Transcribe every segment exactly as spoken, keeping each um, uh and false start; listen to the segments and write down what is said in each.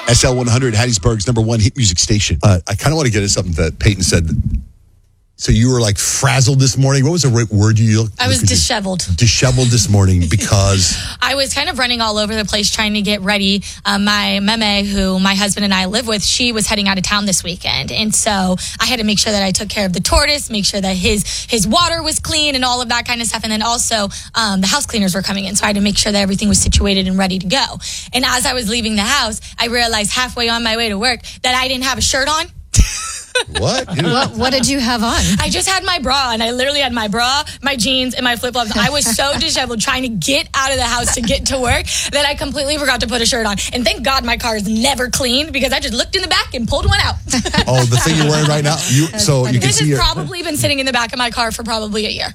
S L one hundred, Hattiesburg's number one hit music station. Uh, I kind of want to get into something that Peyton said. So you were like frazzled this morning. What was the right word you used? I was disheveled. Disheveled this morning because... I was kind of running all over the place trying to get ready. Um, my meme, who my husband and I live with, she was heading out of town this weekend. And so I had to make sure that I took care of the tortoise, make sure that his his water was clean and all of that kind of stuff. And then also um, the house cleaners were coming in. So I had to make sure that everything was situated and ready to go. And as I was leaving the house, I realized halfway on my way to work that I didn't have a shirt on. What? what? What did you have on? I just had my bra, and I literally had my bra, my jeans, and my flip-flops. I was so disheveled trying to get out of the house to get to work that I completely forgot to put a shirt on. And thank God my car is never clean because I just looked in the back and pulled one out. Oh, the thing you're wearing right now? You, so you can this see has your... probably been sitting in the back of my car for probably a year.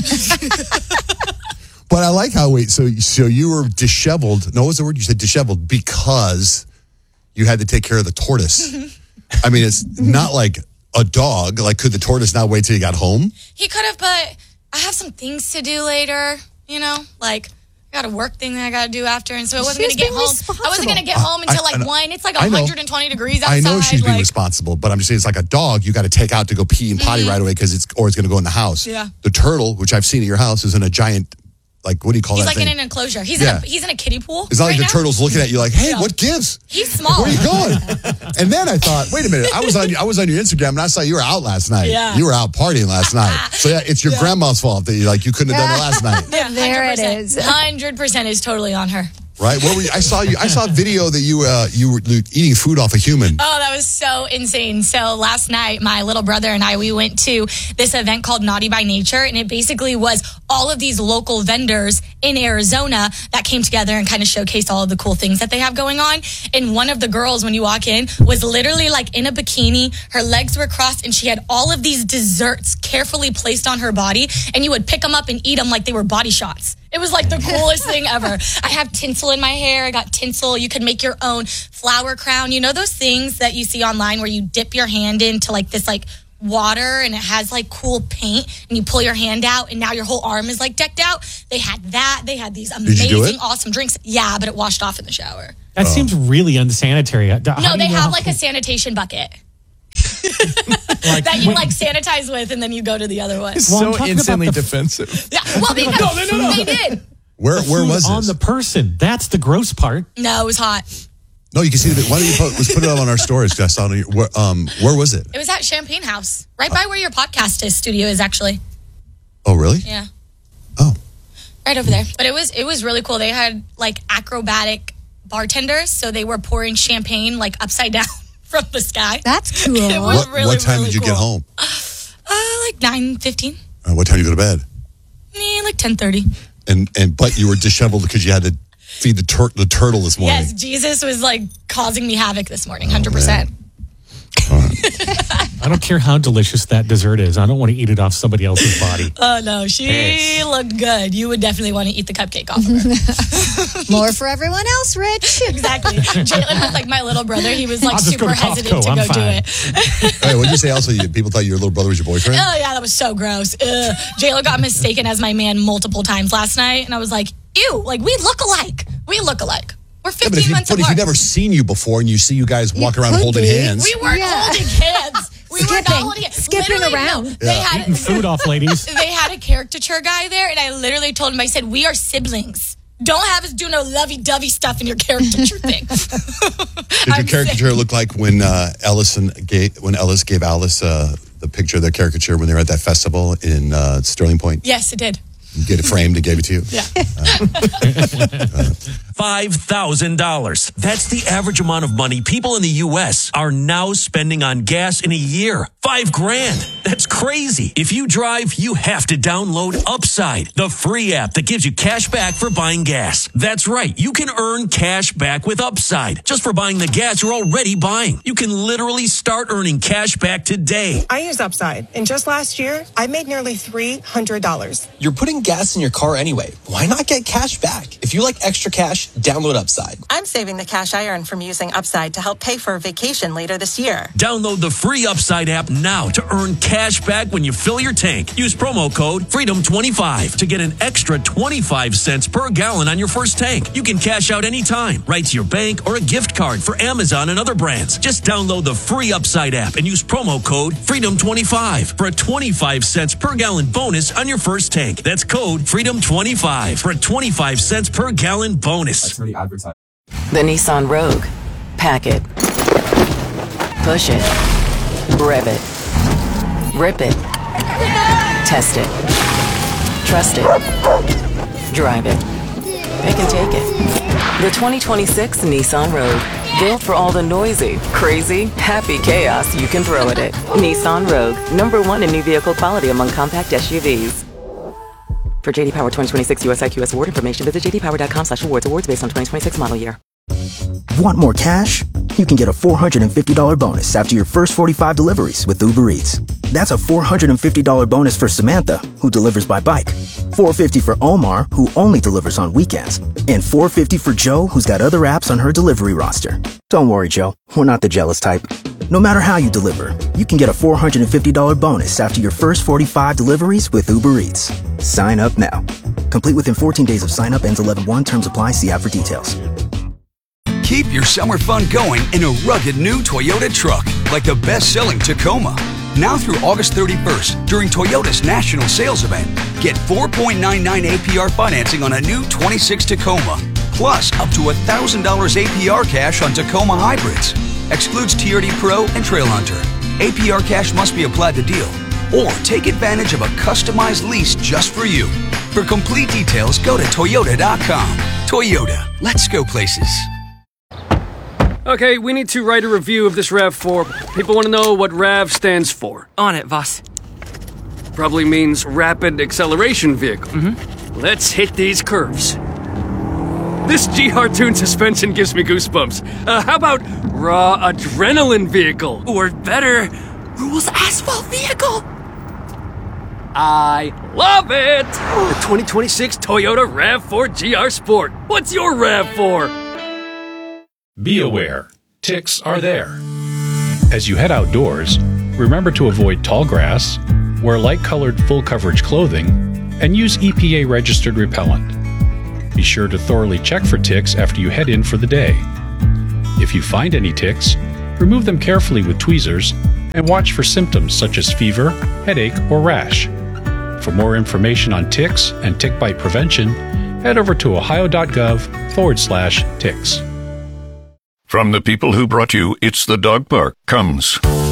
But I like how, wait, so, so you were disheveled. No, what was the word? You said disheveled because you had to take care of the tortoise. I mean, it's not like a dog. Like, could the tortoise not wait till you got home? He could have, but I have some things to do later, you know? Like, I got a work thing that I got to do after, and so I wasn't going to get home. I wasn't going to get home until, like, I, one. It's like one hundred twenty degrees outside. I know she's being like, responsible, but I'm just saying it's like a dog you got to take out to go pee and potty mm-hmm. right away because it's, or it's going to go in the house. Yeah. The turtle, which I've seen at your house, is in a giant... Like, what do you call he's that like thing? in an enclosure. He's, yeah. in a, he's in a kiddie pool. It's not right like the now. turtle's looking at you like, hey, yeah. what gives? He's small. Where are you going? And then I thought, wait a minute. I was on I was on your Instagram and I saw you were out last night. Yeah. You were out partying last night. So yeah, it's your yeah. grandma's fault that you like you couldn't have done it last night. Yeah, there it is. one hundred percent is totally on her. Right? Where were you? I saw you. I saw a video that you uh, you were eating food off a human. Oh, that was so insane. So last night, my little brother and I, we went to this event called Naughty by Nature, and it basically was all of these local vendors in Arizona that came together and kind of showcased all of the cool things that they have going on. And one of the girls, when you walk in, was literally like in a bikini. Her legs were crossed, and she had all of these desserts carefully placed on her body, and you would pick them up and eat them like they were body shots. It was like the coolest thing ever. I have tinsel in my hair. I got tinsel. You could make your own flower crown. You know those things that you see online where you dip your hand into like this like water and it has like cool paint and you pull your hand out and now your whole arm is like decked out? They had that. They had these amazing, awesome drinks. Yeah, but it washed off in the shower. That oh. seems really unsanitary. How no, they have like a sanitation bucket. like, that you like sanitize with, and then you go to the other one. It's so instantly f- defensive. Yeah, well, they, no, no, no, no. they did. Where, the where was this? On the person. That's the gross part. No, it was hot. No, you can see that. Why don't you put, let's put it on our stories? Because I saw it. Where, um, where was it? It was at Champagne House, right by where your podcast is, studio is actually. Oh, really? Yeah. Oh. Right over there. But it was it was really cool. They had like acrobatic bartenders, so they were pouring champagne like upside down. From the sky. That's cool. It was what, really, what time really did you cool. get home? Uh, like nine fifteen. Uh, what time did you go to bed? Me, like ten thirty. And and but you were disheveled because you had to feed the tur- the turtle this morning. Yes, Jesus was like causing me havoc this morning, one hundred percent. Oh, right. I don't care how delicious that dessert is. I don't want to eat it off somebody else's body. Oh, no. She yes. looked good. You would definitely want to eat the cupcake off of her. More for everyone else, Rich. Exactly. Jalen was like my little brother. He was like super to hesitant Costco. to go I'm do fine. it. Hey, what did you say also? You, people thought your little brother was your boyfriend? Oh, yeah. That was so gross. Ugh. Jalen got mistaken as my man multiple times last night. And I was like, ew, like we look alike. We look alike. We're fifteen yeah, but if months you, but apart. if you've never seen you before and you see you guys walk you around holding be. hands. We weren't yeah. holding hands. We skipping, were not holding hands. Skipping literally, around. No. Yeah. They had Eating food off, ladies. They had a caricature guy there, and I literally told him, I said, we are siblings. Don't have us do no lovey-dovey stuff in your caricature thing. Did your caricature saying. look like when uh, Ellison gave, when Ellis gave Alice uh, the picture of their caricature when they were at that festival in uh, Sterling Point? Yes, it did. You get it framed and gave it to you? Yeah. Uh, uh, five thousand dollars. That's the average amount of money people in the U S are now spending on gas in a year. Five grand. That's crazy. If you drive, you have to download Upside, the free app that gives you cash back for buying gas. That's right. You can earn cash back with Upside just for buying the gas you're already buying. You can literally start earning cash back today. I use Upside, and just last year, I made nearly three hundred dollars. You're putting gas in your car anyway. Why not get cash back? If you like extra cash, download Upside. I'm saving the cash I earn from using Upside to help pay for a vacation later this year. Download the free Upside app now to earn cash back when you fill your tank. Use promo code freedom twenty-five to get an extra twenty-five cents per gallon on your first tank. You can cash out anytime, right to your bank or a gift card for Amazon and other brands. Just download the free Upside app and use promo code freedom twenty-five for a twenty-five cents per gallon bonus on your first tank. That's code freedom twenty-five for a twenty-five cents per gallon bonus. The Nissan Rogue. Pack it. Push it. Rev it. Rip it. Test it. Trust it. Drive it. Pick and take it. The twenty twenty-six Nissan Rogue. Built for all the noisy, crazy, happy chaos you can throw at it. Nissan Rogue. Number one in new vehicle quality among compact S U Vs. For J D Power twenty twenty-six U S I Q S award information, visit j d power dot com slash awards. Awards based on twenty twenty-six model year. Want more cash? You can get a four hundred fifty dollars bonus after your first forty-five deliveries with Uber Eats. That's a four hundred fifty dollars bonus for Samantha, who delivers by bike. four hundred fifty dollars for Omar, who only delivers on weekends. And four hundred fifty dollars for Joe, who's got other apps on her delivery roster. Don't worry, Joe. We're not the jealous type. No matter how you deliver, you can get a four hundred fifty dollars bonus after your first forty-five deliveries with Uber Eats. Sign up now. Complete within fourteen days of sign up. Ends eleven one. Terms apply. See app for details. Keep your summer fun going in a rugged new Toyota truck, like the best-selling Tacoma. Now through August thirty-first, during Toyota's national sales event, get four point nine nine A P R financing on a new twenty-six Tacoma, plus up to one thousand dollars A P R cash on Tacoma hybrids. Excludes T R D Pro and Trail Hunter. A P R cash must be applied to deal. Or take advantage of a customized lease just for you. For complete details, go to toyota dot com. Toyota, let's go places. Okay, we need to write a review of this RAV four. People want to know what RAV stands for. On it, boss. Probably means Rapid Acceleration Vehicle. Mm-hmm. Let's hit these curves. This G R Tune suspension gives me goosebumps. Uh, how about Raw Adrenaline Vehicle? Or better, Rules Asphalt Vehicle. I love it! The twenty twenty-six Toyota RAV four G R Sport. What's your RAV four? Be aware, ticks are there. As you head outdoors, remember to avoid tall grass, wear light-colored full-coverage clothing, and use E P A-registered repellent. Be sure to thoroughly check for ticks after you head in for the day. If you find any ticks, remove them carefully with tweezers and watch for symptoms such as fever, headache, or rash. For more information on ticks and tick bite prevention, head over to ohio.gov forward slash ticks. From the people who brought you It's the Dog Park comes